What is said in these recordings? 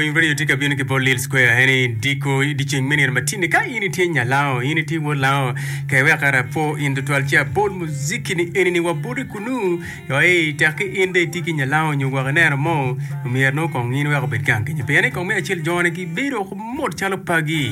Lawing radio tika bini ke Lil Square any diko diching mini matini ka ini tenya lao ini ti wo lao ka we kara po in the 12 cha bol muziki ni eni ni waburi kunu yo take inde tiki nya lao nyu wa na mo mi no kong ini wa ko betkan ke pe ne kong me achil jone ki biro ko mod chalo pagi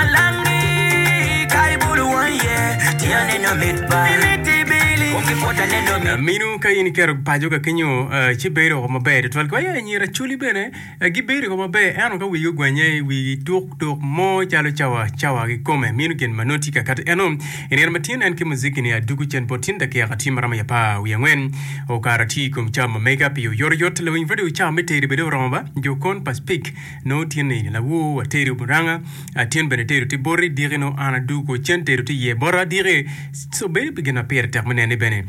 kai bulu ye tiane no mitba minu ka ini kero pajo ka kenyo chibero ko mabe twal ko ya nyira chuli bene gibero ko mabe ano ka wiyo gwenye wi tok mo chalo chawa ki kome minu ken manoti ka kat eno iner matin en ke muziki ni adugu chen potin da ke akatima rama ya pa wiyangwen o karati kum chama makeup yo yot lo in video chama meteri bedo rama jo kon pas pick no tiene la wo ateri buranga atien bene teri tibori dire no ana dugo chen teri ti ye bora dire so be bigena per termine ne bene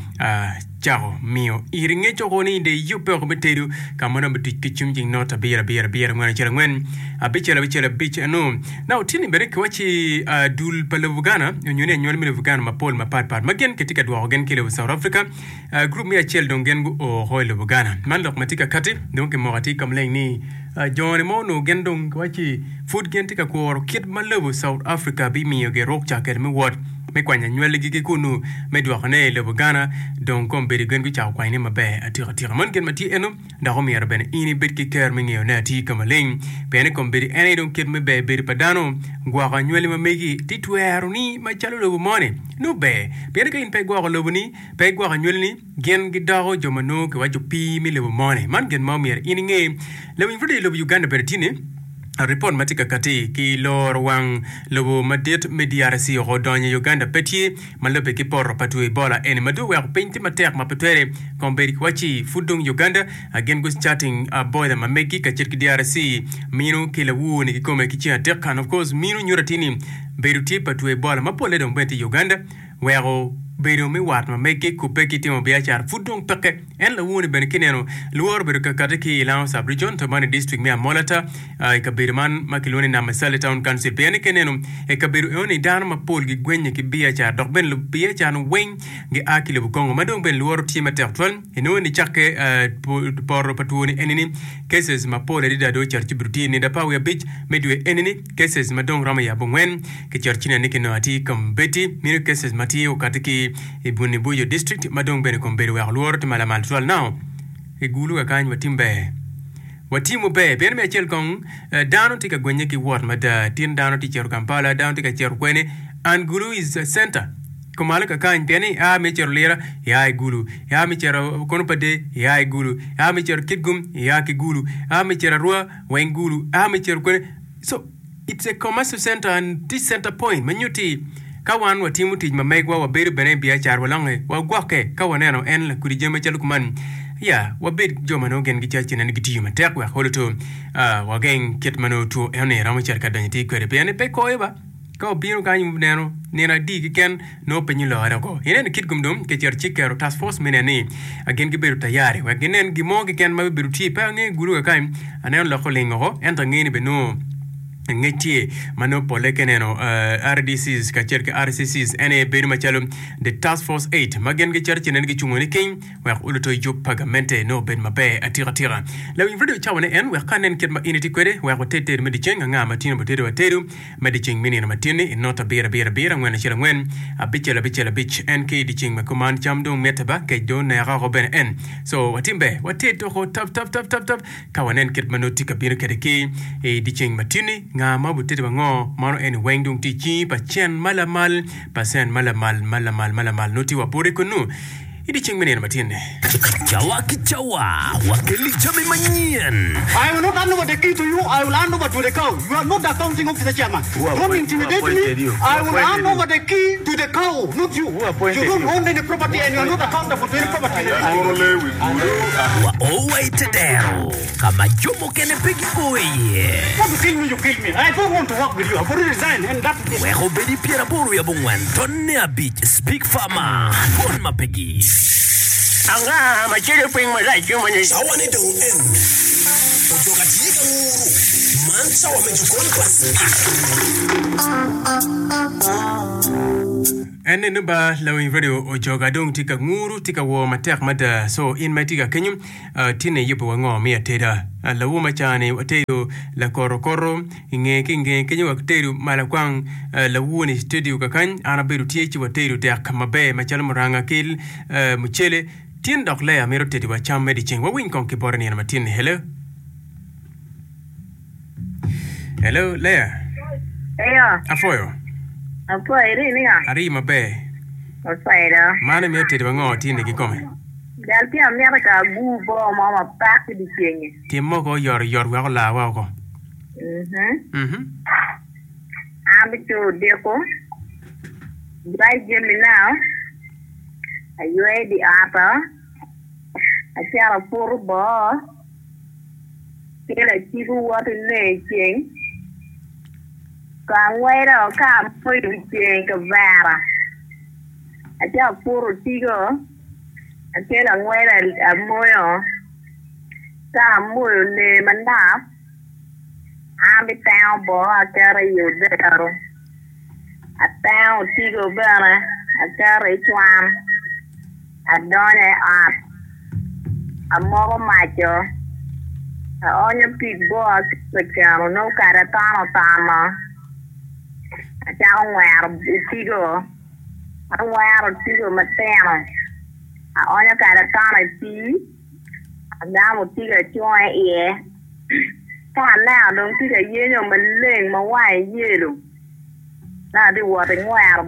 ciao mio iringe chokoni de yupe ko betedu kamana betik kichumjing nota bira ngwana chera ngwen abichela bich no now tini bere kwachi dul palevugana nyone nyol milevugana mapol mapat magen ketika dwa gen kile South Africa group mi achel dongen go o hoile vugana man lok matika kati donc morati kamleng ni jone mono gendong kwachi food gen tika ko kit malevo South Africa bi mi ge rok chaker mi wot me kwanya nywele gigi kunu me dwa khane le bugana donc kom beri gen gu chaw kwani mabe atira man gen mati eno da ho mi yarben ini betki ker mi ngi na ti kamaleng bene kom beri ene don ket me be beri padano gwa ga nywele ma megi titweru ni ma chalo lo mone no be bene ke in pe gwa lo ni pe gwa ga nywele ni gen gi dago jomano ke wajo pi mi le mone man gen ma mi yar ini ngi le mi fudi lo Uganda bertine a report matika kati ki lor wang lobo madet mediarasi ho donye Uganda peti malobe ki por patu ebola en madu wa penti matek mapetwere komberi kwachi fudong Uganda again go chatting boy the mameki ka chirki DRC minu kila wu ni kikome kichia tek and of course minu nyuratini beruti patu ebola mapole don benti Uganda wero bedo mi wat ma meke coupe ki timo biachar fudong peke en la woni ben kineno luor bedo ka kataki lao sub region to mani district mi amolata ka bedo man makiloni na masale town council ben kineno e ka bedo oni dan ma pol gi gwenye ki biachar dok ben lu biachar weng gi akile bu kongo madong ben luor tima tertwal eno ni chakke por patuoni enini cases ma pol edida do charchi brutini da pawe beach medwe enini cases madong rama ya bongwen ke charchina nikino ati kambeti mino cases mati o kataki ibuni buyo district madong bene kombere wa luor to malamal twal now e gulu ka kan watimu be ben me chel kong dano tika gwenye ki ward mada tin dano ti cher Kampala dano tika cher kwene and gulu is a center komala ka kan bene me cher lera ya gulu ya me cher konopade ya gulu ya me cher kidgum ya ki gulu me cher ruwa wen gulu me cher kwene so it's a commercial center and this center point manyuti kawan watimu tij mamegwa wabedo bene biachar walange wagwake kawaneno en la kurijeme chalu kuman ya wabed joma no gen gichachi nan gitiyu matek wa holoto wagen ketmano to ene ramachar kadanyiti kwere bene pe koeba ka biro kanyu neno nena digi ken no penyilo arako inen kitgumdum ke cherchikero task force menene agen giberu tayari wagenen gimogi ken maberu ti pa nge guru ka anen lo kholingo entangeni beno ngeti mano polekeneno RDCs ka cherke RCCs ene beru machalo the task force 8 magen ge cherche nen ge chungoni king wa uluto job pagamente no ben mabe atira la video chawane en wa kanen ket ma initi kwede wa tete mediceng nga matino botedo watedu mediceng mini na matini nota bira ngwana chira ngwen abichela bich NK dicing ma command chamdo metaba ke don na ra ben en so watimbe wateto ho tap kawanen ket manoti ka bira kedeki e dicing matini nga mabutete bango mano en wengdung tichi pa chen malamal pasen malamal noti wapore kunu idi chingmene matine chawa wakeli chame manien I will not hand over the key to you. I will hand over to the cow. You are not the accounting officer, chairman. Don't intimidate me. I will hand over the key to the cow, not you. You don't own any property and you are not accountable for any property. Tedero kama jomo kene pegi boy. Want to kill me, you kill me. I don't want to work with you. I've already resigned and that's it. Weho bedi piera boru ya bongwan. Tonne a beach. Speak farmer. Bon ma pegi. Anga machele ping malai chuma ni. Sawane do en. Ojoga tiga nguru. Man sawa mejukon class. ene no ba lawin radio o joga dong tika nguru tika wo matek mada so in my tika kenyum tine yupo wango mi ateda lawu machane atedo la korokoro inge kenyu atedo malakwang lawu ni studio kakan ana beru tiechi watedo te akamabe machal muranga kil muchele tin dok le amero tedi wa cham medicine wa win kon kibore ni matin hello Lea afoyo Apa ini ni ah? ari mabe Apa ida? mana mi tedi wa ngo tin ki kome Dalpi Amerika bubo mama pak di sini. Timo ko yor wa la wa ko. Abi tu dia ko. Dai jemi now. Ayo di apa? Acara purba. Kira cibu wat ne jeng. Kang wai da ka pui di jeng ke vera. Acara puru tiga. Akela ngwera amoyo ta moyo ne manda ambi tao bo akara yudero atao tigo bana akara itwan adone at amoro macho onyo pigbo akara no kara tama atao ngwera tigo mateno Ona cara tana ti agamo tiga choi e ta na dong tiga yenyo maleng mawai yelo na di wa ngwar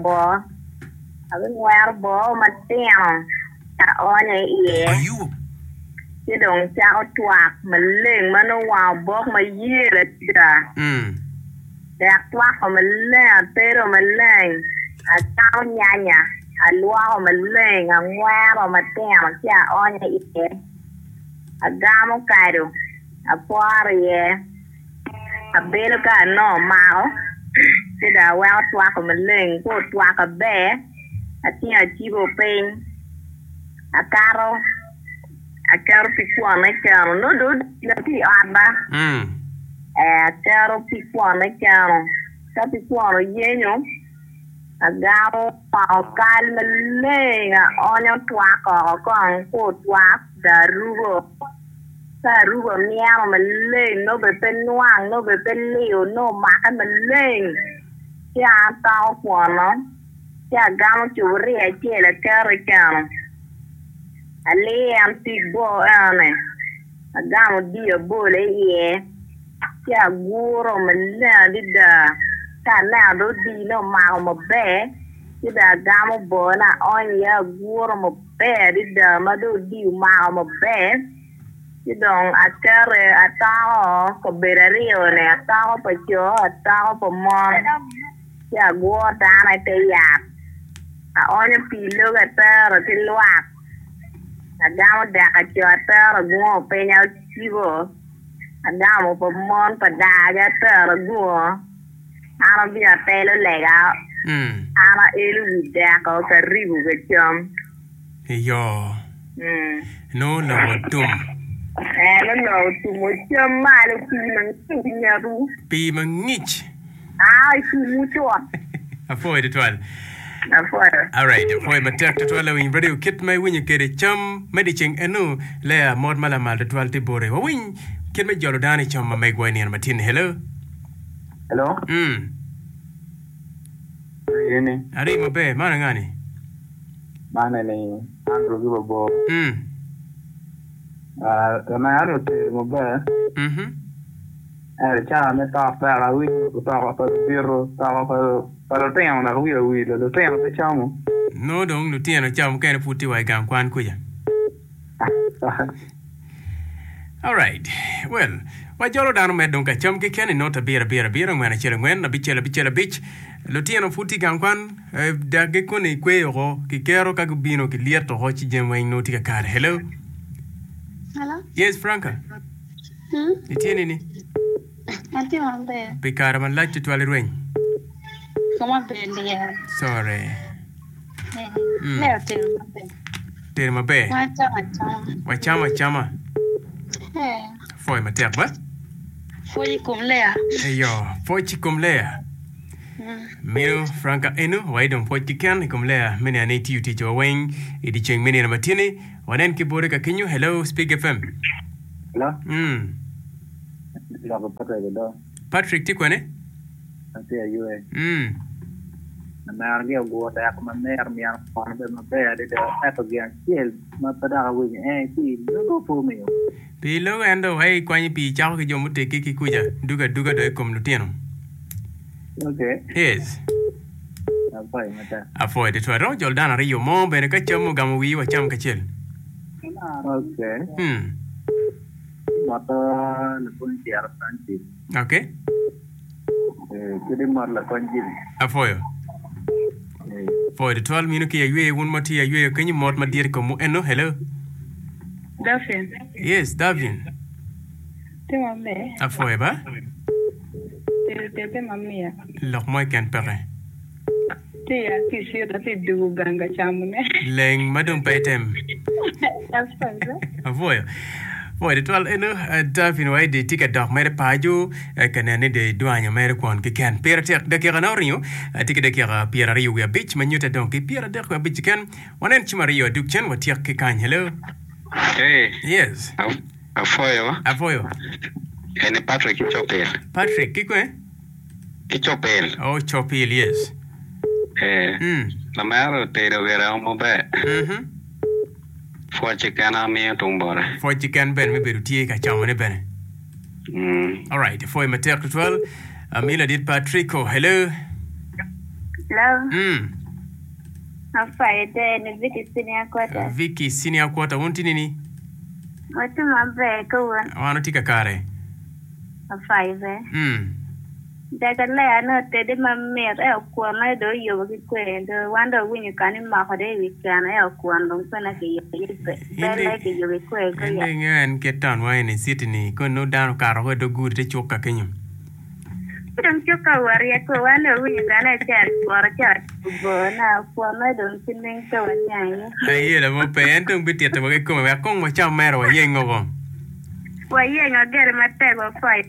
bo mateno ta ona e ti dong chao twak maleng mano wa bok ma yela da da twak maleng pero maleng atao nyanya Alua maleng angwaro matema kia onya ite agamo kaido apuarie abelo ka no mao sida wa twa ko maleng ko twa ka be atia chibo pen akaro pikwa kano no do ti aba akaro pikwa kano ka pikwa yenyo agamo pao kalmelenga onyo twako kong ko twak darugo miao meleng no bepen nuang no bepen liu no makan meleng ya tao pono ya agamo churi achele karikano ali am tigbo ane agamo dio bole ye ya guro meleng dida Kana do di no ma mo be ti da gamo bona on ya guro mo be di da ma do di ma mo be ti dong akare atao ko berario ne atao pa jo atao pa mon ya go ta na te ya a on pi lo ga ta ro ti luak agamo da ka jo ta ro go pe nya chivo agamo pa mon pa da ga ta ro go Ana bia pelo lega. Ana elu vida ko karibu gacham. Yo. No tum. No tum cham malo pi mangich. Su mucho. Avoid it well. Avoid. All right. Avoid matak to well in radio kit my when you get a chum medicine enu le mod malamal to 12 bore. Win kit me jolodani chum ma megwani and matin hello. Hello? Ini. Ari mabe, mana ngani? Mana ni? Andrew Gibobo. Kama aro te mabe. Cara me ta para wi, ta pa birro, ta pa te una wi, lo te te chamo. No dong, lo tiene chamo kene puti wa gam kwan kuya. All right. Well, wa jolo dano me donka cham ke kene nota bira ngwana chere ngwen na bichela bich lo tieno futi gankwan da ge kone kwe ro ki kero ka gubino ki lieto ho chi jemwe noti ka kar hello yes Franca itieni ni anti mambe pikara man lati to alirwen kama bendia sorry leo tere mabe wachama foi matek ba foi kum lea yo foi chi kum lea Mino Franca enu waidong poitikan kumlea mene aneti uti chaweng idi cheng mene na matini wanen kibore ka kinyo hello Speak FM. Hello. Patrick tikwane? Ante ayue. Na ngia go da ko man mer mi an fon be ma be de ato gian kiel ma pada wi ti no po me. Pilo ando hai kwani pi chao ki jomu te ki kuja duga do kom lutieno. Okay. Yes. Apai mata. Afoy de twaro Jordan Rio mo bene ka chamo gamu wi wa cham ka chel. Okay. Mata le pun tiar Francis. Okay. Kede mar la konjin. Afoyo. For the 12 minutes you one more tea you can you more my dear come eno hello. Davin. Yes, Davin. Tema me. Afoy ba? Te mamia. Lock my can pere. Tia kisi da te du ganga chamune. Leng madam paitem. That's fine. Afoy. For the 12 eno Davin way de ticket dog mere paju kanane de duanya mere kon ki kan pere tek de kira norio ticket de kira pere rio we beach manuta don ki pere de ko beach kan wanen chimario dukchen watiak ki kan hello. Hey. Yes. Afoyo. Ene Patrick Kichopel. Patrick kikwe? Kichopel. Oh, Chopel, yes. La mero te do vera mo be. For chicken me tombora. For chicken ben me beru tie ka chamone ben. All right, for my tech 12 Amila did Patrico. Hello. Hello. Afai de Vicky Senior Quarter. Vicky Senior Quarter won't nini? What my break one? I want to take a car. Afai ve. Daga le no te de mamme ko na do yo ki kwe do wanda wini kan ma ko de wi kan ko ando sana ke yo be ke yo kwe ko ya ngen ke tan wa ni Sydney ko no dan ka ro do gur te choka kenyu dan choka wari ko wanda wini kan cha bo na ko na do tin ko nya ai la mo pe entung bitet ba ko ma ko ma cha mero yengo Why you ain't get my table fight?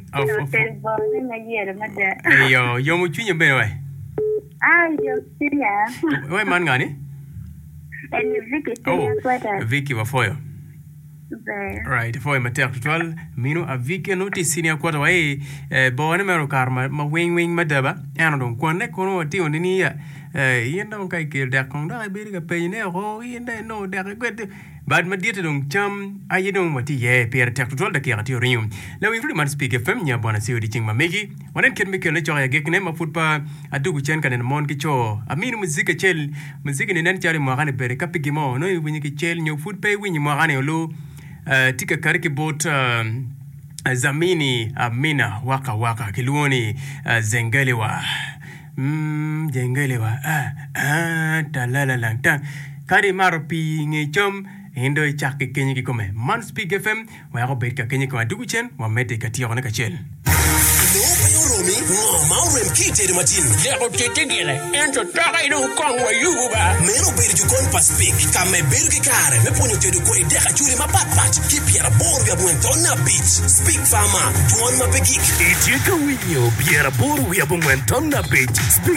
Yo mu chunya be wai. Yo sinya. Wai man ngani? And Vicky Vicky wa foyo. Right, foyo mater total mino a Vicky no ti senior kwata wai bo ne mero karma ma wing madaba. Ano don kone kono ti onini ya. Yenda kai ke da kon da be ga pe ne ho yenda no da gwet bad ma diete dong cham ayi dong mati ye per tek tol da kya ti rium la wi man Speak FM nya bona se odi ching ma megi wonen ken me ke le choya ge kne ma futpa adugu chen kan mon ki cho amin muzika chel muzika ne nan chari mo gane bere kapigi mo no wi ni ki chel nyo futpe wi ni mo gane lo tika kariki bot zamini amina waka kiluoni zengelewa jengelewa talala langtang kari maropi ngechom Indo chake kenye kikome Man Speak FM wa yako betka kenye kwa dugu chen wa mete katia wana kachel Romi maurem kite de matin Lego tetegele ento taka ido kong wa yuba Mero beri jukon pa Speak Kame beri ki kare Me ponyo te do kwe deka churi ma pat Kipiera boru ya buentona beach Speak Fama Tuan ma pekik Ijeka winyo Piera boru ya buentona beach Speak